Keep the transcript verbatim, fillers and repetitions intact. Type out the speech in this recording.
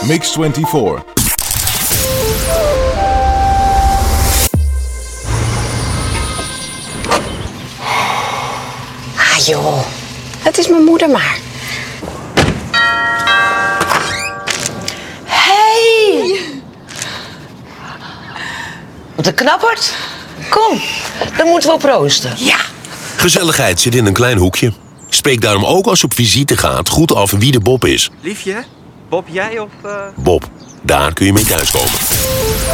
Mix vierentwintig. Ah joh, het is mijn moeder maar. Hey! Wat een knappert. Kom, dan moeten we op roosten. Ja. Gezelligheid zit in een klein hoekje. Spreek daarom ook als je op visite gaat goed af wie de Bob is. Liefje, Bob jij of... Uh... Bob, daar kun je mee thuiskomen.